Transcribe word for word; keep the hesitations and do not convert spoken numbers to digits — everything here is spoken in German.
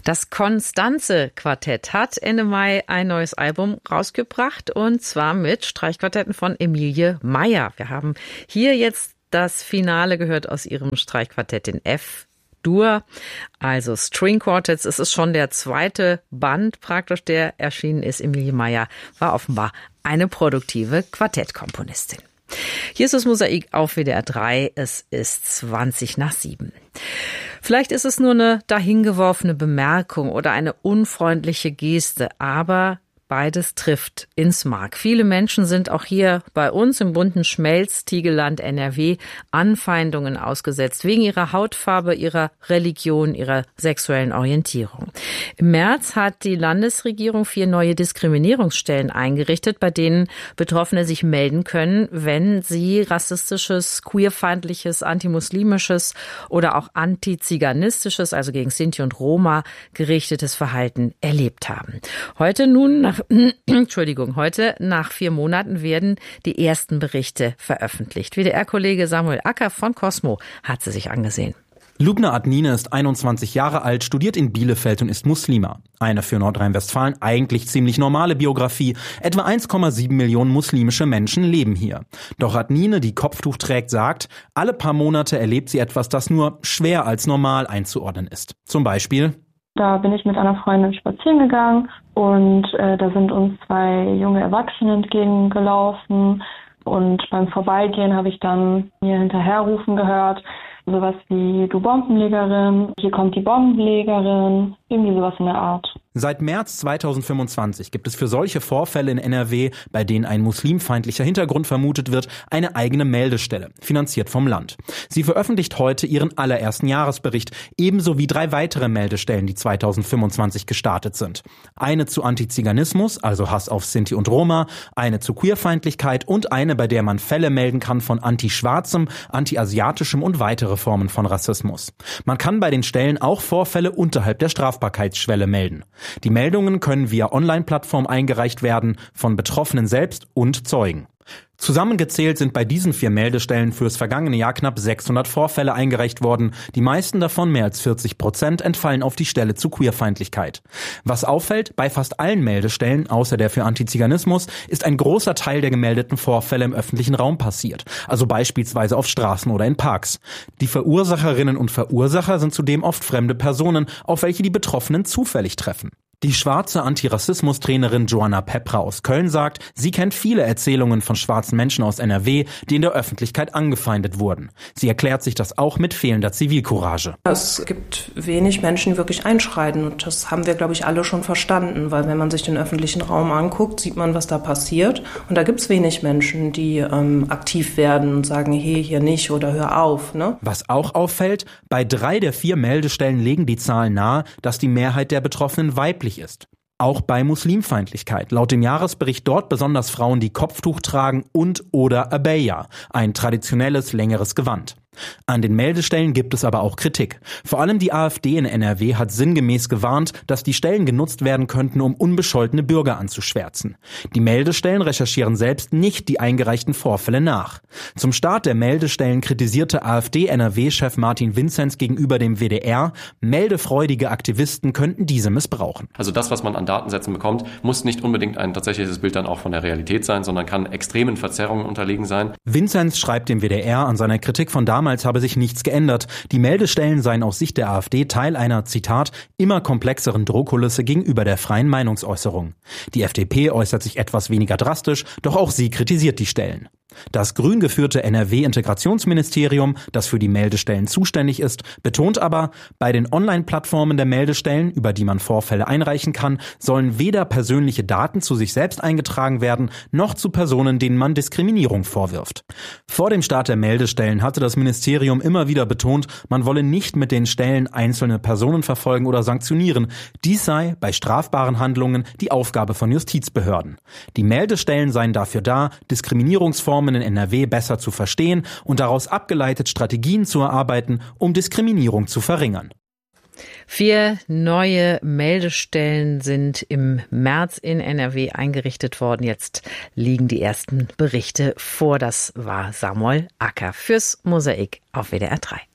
Das Konstanze-Quartett hat Ende Mai ein neues Album rausgebracht, und zwar mit Streichquartetten von Emilie Meyer. Wir haben hier jetzt das Finale gehört aus ihrem Streichquartett in F-Dur, also String Quartets. Es ist schon der zweite Band praktisch, der erschienen ist. Emilie Meyer war offenbar eine produktive Quartettkomponistin. Hier ist das Mosaik auf W D R drei. Es ist zwanzig nach sieben. Vielleicht ist es nur eine dahingeworfene Bemerkung oder eine unfreundliche Geste, aber beides trifft ins Mark. Viele Menschen sind auch hier bei uns im bunten Schmelztiegelland N R W Anfeindungen ausgesetzt, wegen ihrer Hautfarbe, ihrer Religion, ihrer sexuellen Orientierung. Im März hat die Landesregierung vier neue Diskriminierungsstellen eingerichtet, bei denen Betroffene sich melden können, wenn sie rassistisches, queerfeindliches, antimuslimisches oder auch antiziganistisches, also gegen Sinti und Roma gerichtetes Verhalten erlebt haben. Heute nun nach Entschuldigung, heute nach vier Monaten werden die ersten Berichte veröffentlicht. W D R-Kollege Samuel Acker von Cosmo hat sie sich angesehen. Lubna Adnine ist einundzwanzig Jahre alt, studiert in Bielefeld und ist Muslima. Eine für Nordrhein-Westfalen eigentlich ziemlich normale Biografie. Etwa eins Komma sieben Millionen muslimische Menschen leben hier. Doch Adnine, die Kopftuch trägt, sagt, alle paar Monate erlebt sie etwas, das nur schwer als normal einzuordnen ist. Zum Beispiel: Da bin ich mit einer Freundin spazieren gegangen und äh, da sind uns zwei junge Erwachsene entgegengelaufen, und beim Vorbeigehen habe ich dann mir hinterherrufen gehört, sowas wie: Du Bombenlegerin, hier kommt die Bombenlegerin, irgendwie sowas in der Art. Seit März zweitausendfünfundzwanzig gibt es für solche Vorfälle in N R W, bei denen ein muslimfeindlicher Hintergrund vermutet wird, eine eigene Meldestelle, finanziert vom Land. Sie veröffentlicht heute ihren allerersten Jahresbericht, ebenso wie drei weitere Meldestellen, die zweitausendfünfundzwanzig gestartet sind. Eine zu Antiziganismus, also Hass auf Sinti und Roma, eine zu Queerfeindlichkeit und eine, bei der man Fälle melden kann von antischwarzem, antiasiatischem und weitere Formen von Rassismus. Man kann bei den Stellen auch Vorfälle unterhalb der Strafbarkeitsschwelle melden. Die Meldungen können via Online-Plattform eingereicht werden, von Betroffenen selbst und Zeugen. Zusammengezählt sind bei diesen vier Meldestellen fürs vergangene Jahr knapp sechshundert Vorfälle eingereicht worden. Die meisten davon, mehr als vierzig Prozent, entfallen auf die Stelle zu Queerfeindlichkeit. Was auffällt, bei fast allen Meldestellen, außer der für Antiziganismus, ist ein großer Teil der gemeldeten Vorfälle im öffentlichen Raum passiert, also beispielsweise auf Straßen oder in Parks. Die Verursacherinnen und Verursacher sind zudem oft fremde Personen, auf welche die Betroffenen zufällig treffen. Die schwarze Antirassismus-Trainerin Joanna Pepra aus Köln sagt, sie kennt viele Erzählungen von schwarzen Menschen aus N R W, die in der Öffentlichkeit angefeindet wurden. Sie erklärt sich das auch mit fehlender Zivilcourage. Es gibt wenig Menschen, die wirklich einschreiten, und das haben wir, glaube ich, alle schon verstanden, weil wenn man sich den öffentlichen Raum anguckt, sieht man, was da passiert, und da gibt es wenig Menschen, die ähm, aktiv werden und sagen, hey, hier nicht oder hör auf. Ne? Was auch auffällt, bei drei der vier Meldestellen legen die Zahlen nahe, dass die Mehrheit der Betroffenen weiblich ist. Auch bei Muslimfeindlichkeit. Laut dem Jahresbericht dort besonders Frauen, die Kopftuch tragen und oder Abaya, ein traditionelles, längeres Gewand. An den Meldestellen gibt es aber auch Kritik. Vor allem die AfD in N R W hat sinngemäß gewarnt, dass die Stellen genutzt werden könnten, um unbescholtene Bürger anzuschwärzen. Die Meldestellen recherchieren selbst nicht die eingereichten Vorfälle nach. Zum Start der Meldestellen kritisierte AfD-N R W-Chef Martin Vinzenz gegenüber dem W D R, meldefreudige Aktivisten könnten diese missbrauchen. Also das, was man an Datensätzen bekommt, muss nicht unbedingt ein tatsächliches Bild dann auch von der Realität sein, sondern kann extremen Verzerrungen unterlegen sein. Vinzenz schreibt dem W D R, an seiner Kritik von damals Damals habe sich nichts geändert. Die Meldestellen seien aus Sicht der AfD Teil einer, Zitat, immer komplexeren Drohkulisse gegenüber der freien Meinungsäußerung. Die F D P äußert sich etwas weniger drastisch, doch auch sie kritisiert die Stellen. Das grün geführte N R W-Integrationsministerium, das für die Meldestellen zuständig ist, betont aber, bei den Online-Plattformen der Meldestellen, über die man Vorfälle einreichen kann, sollen weder persönliche Daten zu sich selbst eingetragen werden, noch zu Personen, denen man Diskriminierung vorwirft. Vor dem Start der Meldestellen hatte das Ministerium immer wieder betont, man wolle nicht mit den Stellen einzelne Personen verfolgen oder sanktionieren. Dies sei bei strafbaren Handlungen die Aufgabe von Justizbehörden. Die Meldestellen seien dafür da, Diskriminierungsformen in N R W besser zu verstehen und daraus abgeleitet Strategien zu erarbeiten, um Diskriminierung zu verringern. Vier neue Meldestellen sind im März in N R W eingerichtet worden. Jetzt liegen die ersten Berichte vor. Das war Samuel Acker fürs Mosaik auf W D R drei.